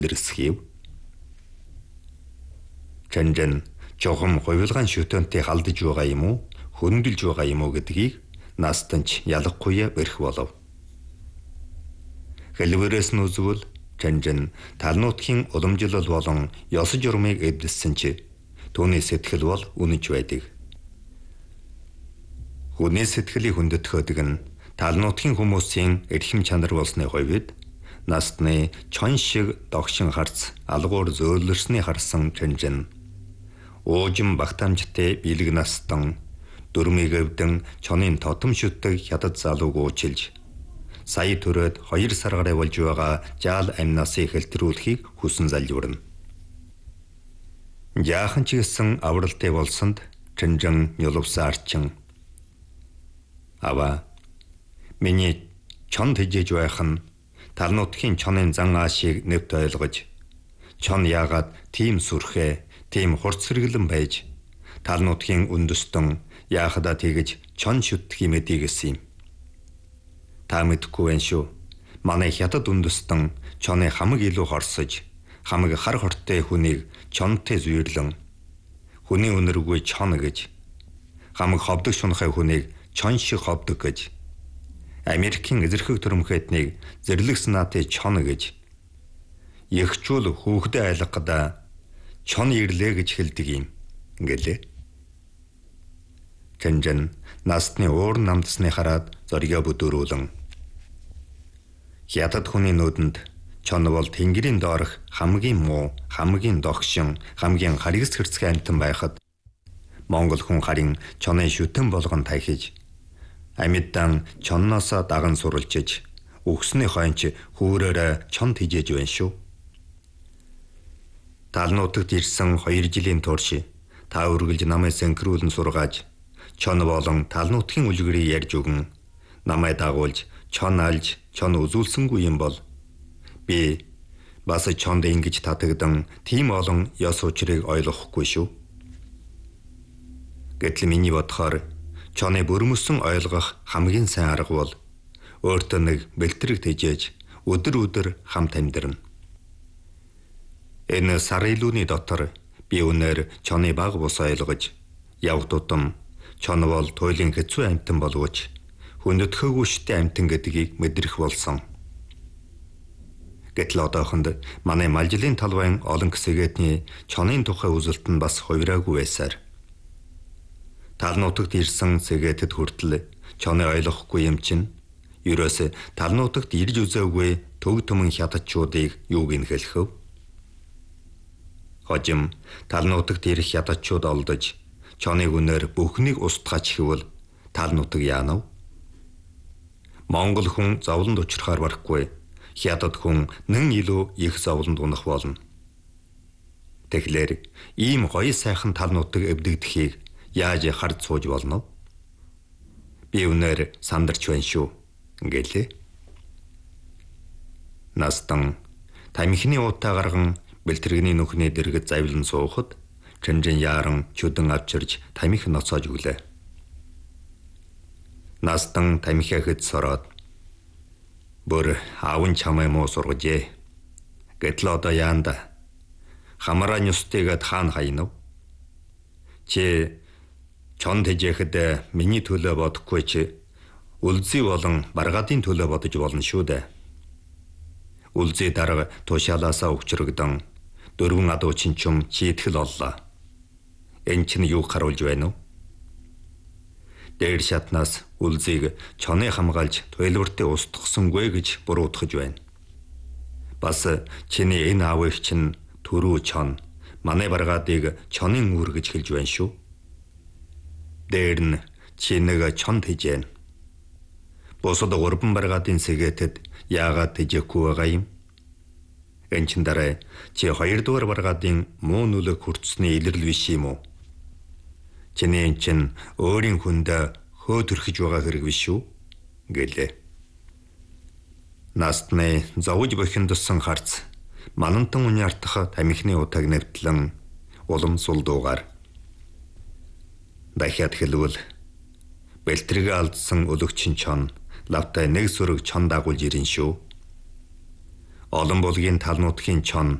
дэрэсхийв. Чанжин жохом хувилгаан шүтэнтэй халдаж байгаа юм уу, хөндлөж байгаа юм уу гэдгийг настанч ялахгүй бэрх болов. Хэлбэрээс нь үзвэл Чанжин талнуутхийн уламжлал болон ёс журмыг эвдэлсэн чи түүний сэтгэл бол үнэж байдаг. Хүний сэтгэлийг хүндэтгэдэг нь талнуутхийн хүмүүсийн эрхэм чанар болсны хувьд настны чон шиг догшин харц алгуур зөөлрсний харсан Чанжин уужим багтаамжтай бэлэг настан дөрмийг өвдөн чонын тотом шүтдэг хятад залууг уучилж сая төрөөд 2 сар гаруй болж байгаа жаал амнасыг хэлтрүүлэхийг хүсэн залбирна. Жаахан ч гэсэн авралтай болсонд Чанжин нялвсан арчин ава миний чонд хижээж байх нь талнуутхийн чонын зан аашийг нэвт ойлгож чон яагаад тийм сүрхээ, тийм хурц сэргэлэн байж талнуутхийн үндэстэн яахада тэгж чон шүтдэх юм эдий гэсэн юм. Та мэдхгүй байх шүү. Манай хятад үндэстэн чоны хамаг илүү хорсож, хамаг хар хортой хүнийг чонтой зүйрлэн хүний үнэргүй чон гэж, хамаг ховдог шунхай хүнийг чон шиг ховдог гэж, Америкийн эзэрхэг төрөмхөднийг зэрлэг санаатай чон гэж, ягчул хүүхдээ айлгахда чон ирлээ гэж хэлдэг юм гэлээ. Чанжин настны уур намдсны хараад зорио бүдүүрүүлэн хятад хүний нүдэнд чон бол тэнгэрийн доорх хамгийн муу, хамгийн догшин, хамгийн харгас хэрцгий амьтан байхад Монгол хүн харин чонын шүтэн болгон тахиж амьддан чонноосоо даган суралчиж өгсний хойнч хүүрээр чонд хижээж байна шүү. Талнуутагт ирсэн 2 жилийн турш та үргэлж намайг сэнхруулн сургааж чон болон талнуутгийн үлгэрийг ярьж өгөн намайг дагуулж чон алж чон үзүүлсэнгүй юм бол би бас чонд ингэж татагдан тийм олон ёс учрыг ойлгохгүй шүү. Гэтэл миний бодохоор чоны бүрмөсөн ойлгох хамгийн сайн арга бол өөртөө нэг бэлтрэг тэжээж өдөр хамт амьдрна. Энэ сар илүүний дотор би өнөр чоны баг бус ойлгож яв тутам чон бол туйлын хэцүү амьтан боловч хүндэтгэхгүй штэй амьтан гэдгийг мэдрэх болсон. Гэтэл одоохонд манай малжлын талбайн олон хэсэгэтний чонын тухай үзэлт нь бас хувираагүй байсаар талнуутагт ирсэн сэгээтэд хүртэл чоны ойлгохгүй юм чинь ерөөсө талнуутагт ирж үзээгүй төг төмөн хятадчуудыг юу гинхэлхэв. Хожим талнуутагт ирэх хятадчууд олдож чоныг өнөр бүхнийг устгаач хэвэл талнуутаг яанав? Монгол хүн зовлонд учрахаар барахгүй хятад хүн нэн илүү их зовлонд унах болно. Тэгэхээр ийм гоё сайхан талнуутаг эвдэгдэхийг яаж хард сууж болно? Би өнөр сандарч байна шүү гэлээ. Настан тамхины уутаа гарган бэлтрэгний нүхний дэргэд завлан суухад Чанжин яаран чөдөн авчирж тамхи ноцоож өглөө. Настан тамхихэд сороод бүр аавн чамай муу сургажээ. Гэтэл одоо яанда хамараа нүсттэйгэд хаана хайнав? Чи чонд хижээхэд миний төлөө бодохгүй чи үлзий болон баргаадын төлөө бодож болно шүү дээ. Үлзий дарга тушаалаасаа өгчрөгдөн 4 адуу чинчум чийтгэл оллоо. Энэ чинь юу харуулж байна вэ? Дээр шатнаас үлзийг чоны хамгаалж туйлвартай устгахсангүй гэж буруутгаж байна. Бас чиний энэ аав их чинь төрөө чон манай баргаадыг чонын үүр гэж хэлж байна шүү. Дээр нь чи нэг чонд хижээн. Босод 3 баргаадын сэгээтэд яагаад тэжээхгүй байгаа юм? Энэ чин дараа чи 2 дугаар баргаадын муу нүлэг хүртсний илэрлэл биш юм уу? Чиний энэ чин өөрийн хүндээ хөөдөрхөж байгаа хэрэг биш үү? Гэлээ. Настны зовж бохиндсан харц манантан уньяартах тамхины утаг нэвтлэн улам сулдуугаар дахиад хэлвэл бэлтрэгээ алдсан өлөгчин чон лавтай нэг сүрэг чон дагуулж ирэн шүү. Олон булгийн тал нутгийн чон